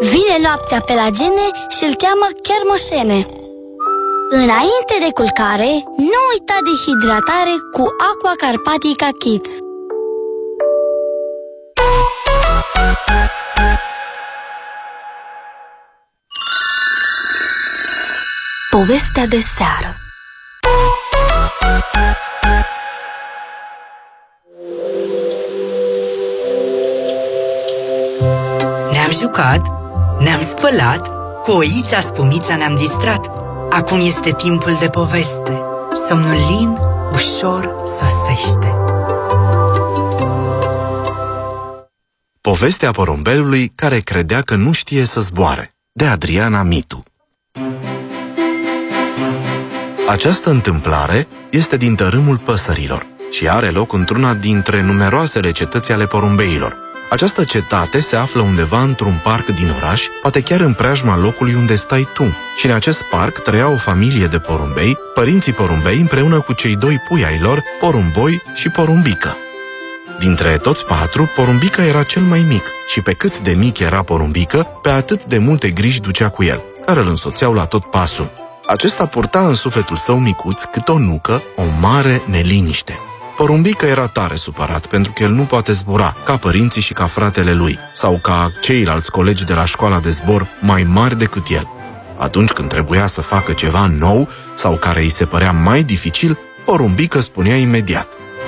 Vine noaptea pe la gene și îl cheamă chiar moșene. Înainte de culcare, nu uita de hidratare cu Aqua Carpatica Kids. Povestea de seară. Ne-am jucat, ne-am spălat, cu oița spumița ne-am distrat. Acum este timpul de poveste. Somnul lin ușor sosește. Povestea porumbelului care credea că nu știe să zboare, de Adriana Mitu. Această întâmplare este din tărâmul păsărilor și are loc într-una dintre numeroasele cetăți ale porumbeilor. Această cetate se află undeva într-un parc din oraș, poate chiar în preajma locului unde stai tu. Și în acest parc trăia o familie de porumbei, părinții porumbei împreună cu cei doi pui ai lor, Porumboi și Porumbică. Dintre toți patru, Porumbică era cel mai mic și pe cât de mic era Porumbică, pe atât de multe griji ducea cu el, care îl însoțeau la tot pasul. Acesta purta în sufletul său micuț, cât o nucă, o mare neliniște. Porumbică era tare supărat pentru că el nu poate zbura ca părinții și ca fratele lui, sau ca ceilalți colegi de la școala de zbor mai mari decât el. Atunci când trebuia să facă ceva nou sau care îi se părea mai dificil, Porumbică spunea imediat: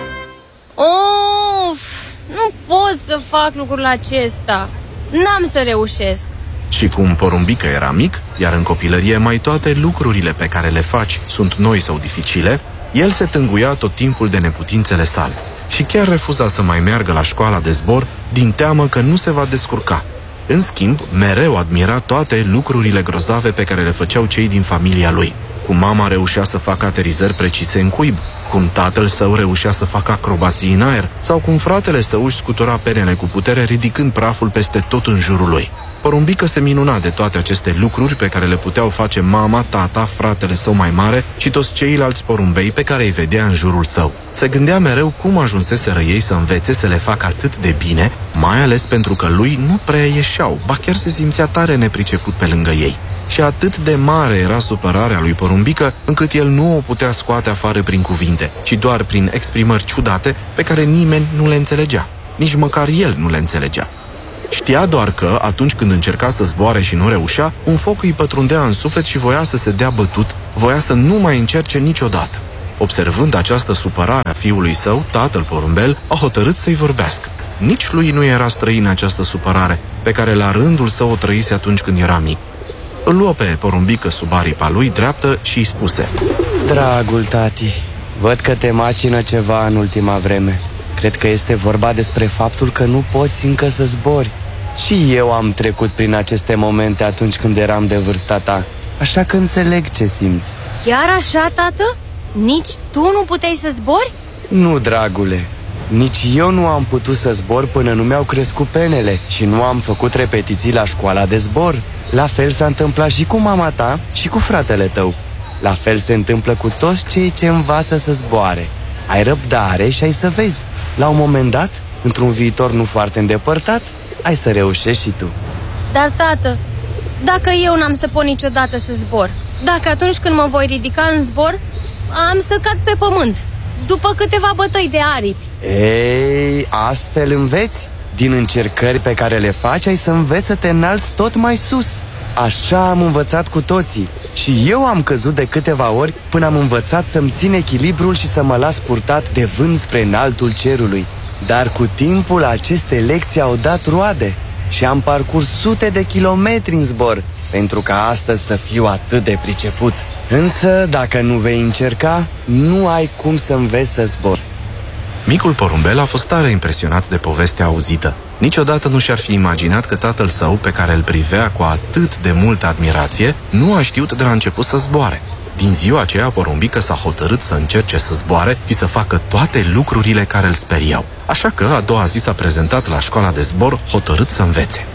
Of, nu pot să fac lucrul acesta. N-am să reușesc. Și cum Porumbică era mic, iar în copilărie mai toate lucrurile pe care le faci sunt noi sau dificile, el se tânguia tot timpul de neputințele sale și chiar refuza să mai meargă la școala de zbor din teamă că nu se va descurca. În schimb, mereu admira toate lucrurile grozave pe care le făceau cei din familia lui. Cum mama reușea să facă aterizări precise în cuib, cum tatăl său reușea să facă acrobații în aer, sau cum fratele său își scutura penele cu putere ridicând praful peste tot în jurul lui. Porumbică se minuna de toate aceste lucruri pe care le puteau face mama, tata, fratele său mai mare și toți ceilalți porumbei pe care îi vedea în jurul său. Se gândea mereu cum ajunseseră ei să învețe să le facă atât de bine, mai ales pentru că lui nu prea ieșeau, ba chiar se simțea tare nepriceput pe lângă ei. Și atât de mare era supărarea lui Porumbică, încât el nu o putea scoate afară prin cuvinte, ci doar prin exprimări ciudate pe care nimeni nu le înțelegea. Nici măcar el nu le înțelegea. Știa doar că, atunci când încerca să zboare și nu reușea, un foc îi pătrundea în suflet și voia să se dea bătut, voia să nu mai încerce niciodată. Observând această supărare a fiului său, tatăl porumbel a hotărât să-i vorbească. Nici lui nu era străină această supărare, pe care la rândul său o trăise atunci când era mic. Îl luă pe Porumbică sub aripa lui dreaptă și îi spuse: Dragul tati, văd că te macină ceva în ultima vreme. Cred că este vorba despre faptul că nu poți încă să zbori. Și eu am trecut prin aceste momente atunci când eram de vârsta ta, așa că înțeleg ce simți. Chiar așa, tată? Nici tu nu puteai să zbori? Nu, dragule, nici eu nu am putut să zbor până nu mi-au crescut penele și nu am făcut repetiții la școala de zbor. La fel s-a întâmplat și cu mama ta și cu fratele tău. La fel se întâmplă cu toți cei ce învață să zboare. Ai răbdare și ai să vezi. La un moment dat, într-un viitor nu foarte îndepărtat, ai să reușești și tu. Dar, tată, dacă eu n-am să pot niciodată să zbor, dacă atunci când mă voi ridica în zbor, am să cad pe pământ, după câteva bătăi de aripi. Ei, astfel înveți? Din încercări pe care le faci, ai să înveți să te înalți tot mai sus. Așa am învățat cu toții. Și eu am căzut de câteva ori până am învățat să-mi țin echilibrul și să mă las purtat de vânt spre înaltul cerului. Dar cu timpul aceste lecții au dat roade și am parcurs sute de kilometri în zbor pentru ca astăzi să fiu atât de priceput. Însă, dacă nu vei încerca, nu ai cum să înveți să zbori. Micul porumbel a fost tare impresionat de povestea auzită. Niciodată nu și-ar fi imaginat că tatăl său, pe care îl privea cu atât de multă admirație, nu a știut de la început să zboare. Din ziua aceea, Porumbică s-a hotărât să încerce să zboare și să facă toate lucrurile care îl speriau. Așa că, a doua zi s-a prezentat la școala de zbor, hotărât să învețe.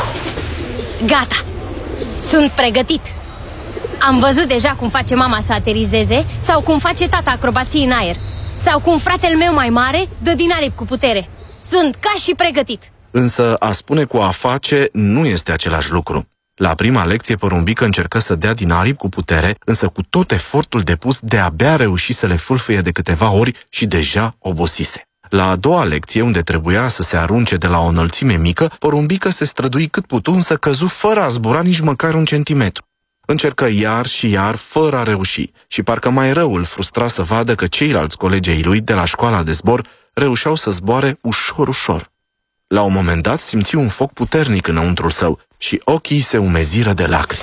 Gata! Sunt pregătit! Am văzut deja cum face mama să aterizeze sau cum face tata acrobații în aer sau cum fratele meu mai mare dă din aripi cu putere. Sunt ca și pregătit. Însă a spune cu a face nu este același lucru. La prima lecție, Porumbică încercă să dea din aripi cu putere, însă cu tot efortul depus de-abia reuși să le fâlfâie de câteva ori și deja obosise. La a doua lecție, unde trebuia să se arunce de la o înălțime mică, Porumbică se strădui cât putu, însă căzu fără a zbura nici măcar 1 centimetru. Încercă iar și iar, fără a reuși, și parcă mai rău îl frustra să vadă că ceilalți colegi ai lui de la școala de zbor reușeau să zboare ușor. La un moment dat simți un foc puternic înăuntrul său și ochii se umeziră de lacrimi.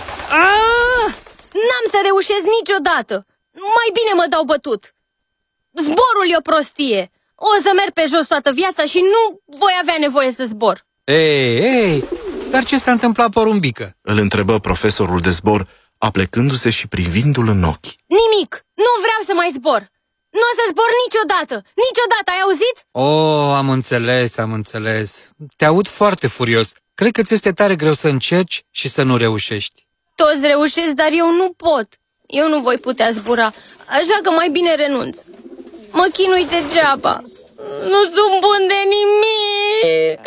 N-am să reușesc niciodată! Mai bine mă dau bătut! Zborul e o prostie! O să merg pe jos toată viața și nu voi avea nevoie să zbor! Ei, dar ce s-a întâmplat, Porumbică? Îl întrebă profesorul de zbor, aplecându-se și privindu-l în ochi. Nimic! Nu vreau să mai zbor! Nu o să zbor niciodată! Niciodată, ai auzit? Am înțeles. Te aud foarte furios. Cred că ți este tare greu să încerci și să nu reușești. Toți reușesc, dar eu nu pot. Eu nu voi putea zbura, așa că mai bine renunț. Mă chinui degeaba. Nu sunt bun de nimic.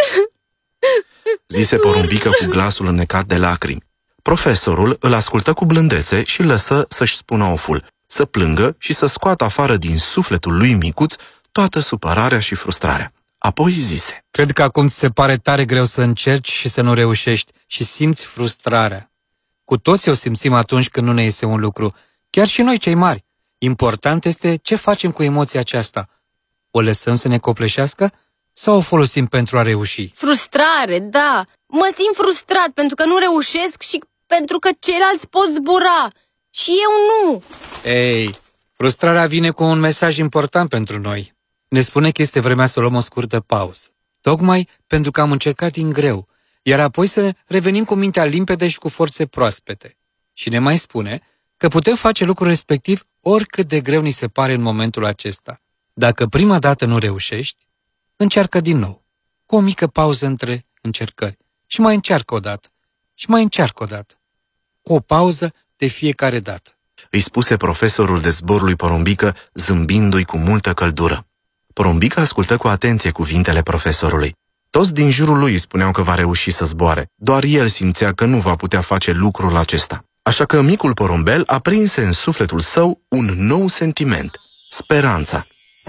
Zise Porumbică cu glasul înnecat de lacrimi. Profesorul îl ascultă cu blândețe și lăsă să-și spună oful, să plângă și să scoată afară din sufletul lui micuț toată supărarea și frustrarea. Apoi zise: Cred că acum ți se pare tare greu să încerci și să nu reușești și simți frustrarea. Cu toții o simțim atunci când nu ne iese un lucru, chiar și noi cei mari. Important este ce facem cu emoția aceasta. O lăsăm să ne copleșească sau o folosim pentru a reuși? Frustrare, da. Mă simt frustrat pentru că nu reușesc și pentru că ceilalți pot zbura. Și eu nu. Ei, frustrarea vine cu un mesaj important pentru noi. Ne spune că este vremea să luăm o scurtă pauză. Tocmai pentru că am încercat din greu, iar apoi să revenim cu mintea limpede și cu forțe proaspete. Și ne mai spune că putem face lucrul respectiv oricât de greu ni se pare în momentul acesta. Dacă prima dată nu reușești, încearcă din nou, cu o mică pauză între încercări. Și mai încearcă o dată. Și mai încearcă o dată. Cu o pauză de fiecare dată. Îi spuse profesorul de zbor lui Porumbică, zâmbindu-i cu multă căldură. Porumbică ascultă cu atenție cuvintele profesorului. Toți din jurul lui spuneau că va reuși să zboare. Doar el simțea că nu va putea face lucrul acesta. Așa că micul porumbel aprinse în sufletul său un nou sentiment, speranța.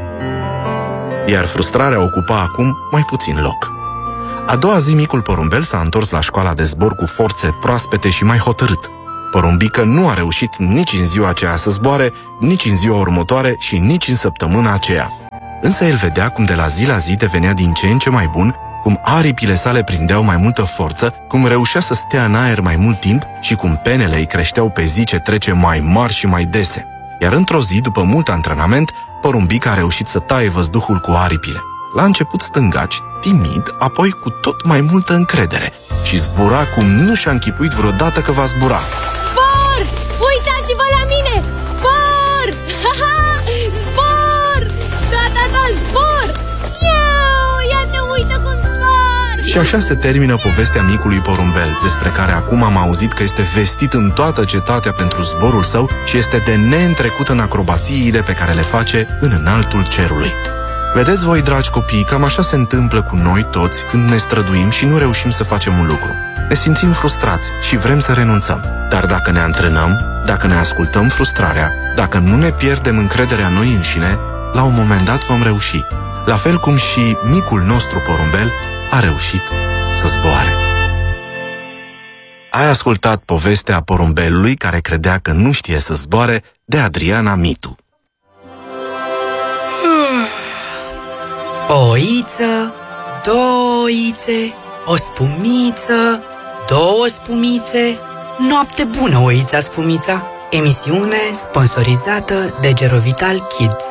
Iar frustrarea ocupa acum mai puțin loc. A doua zi, micul porumbel s-a întors la școala de zbor cu forțe proaspete și mai hotărât. Porumbică nu a reușit nici în ziua aceea să zboare, nici în ziua următoare și nici în săptămâna aceea. Însă el vedea cum de la zi la zi devenea din ce în ce mai bun, cum aripile sale prindeau mai multă forță, cum reușea să stea în aer mai mult timp și cum penele îi creșteau pe zi ce trece mai mari și mai dese. Iar într-o zi, după mult antrenament, Porumbică a reușit să taie văzduhul cu aripile. La început stângaci, timid, apoi cu tot mai multă încredere și zbura cum nu și-a închipuit vreodată că va zbura. Zbor! Uitați-vă la mine! Zbor! Zbor! Da, zbor! Iată, uite cum zbor! Și așa se termină povestea micului porumbel, despre care acum am auzit că este vestit în toată cetatea pentru zborul său și este de neîntrecut în acrobațiile pe care le face în înaltul cerului. Vedeți voi, dragi copii, cam așa se întâmplă cu noi toți când ne străduim și nu reușim să facem un lucru. Ne simțim frustrați și vrem să renunțăm. Dar dacă ne antrenăm, dacă ne ascultăm frustrarea, dacă nu ne pierdem încrederea în noi înșine, la un moment dat vom reuși. La fel cum și micul nostru porumbel a reușit să zboare. Ai ascultat povestea porumbelului care credea că nu știe să zboare, de Adriana Mitu. O oiță, două oițe, o spumiță, două spumițe. Noapte bună, oița spumița. Emisiune sponsorizată de Gerovital Kids.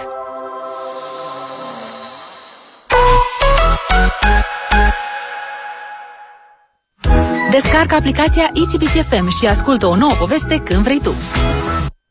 Descarcă aplicația ITBC FM și ascultă o nouă poveste când vrei tu.